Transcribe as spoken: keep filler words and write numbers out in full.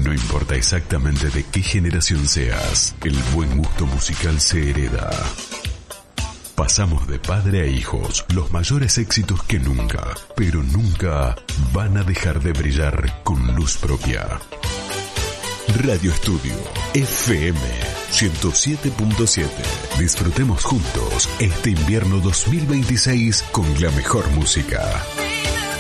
No importa exactamente de qué generación seas, el buen gusto musical se hereda. Pasamos de padre a hijos los mayores éxitos que nunca, pero nunca van a dejar de brillar con luz propia. Radio Estudio F M ciento siete punto siete. Disfrutemos juntos este invierno dos mil veintiséis con la mejor música.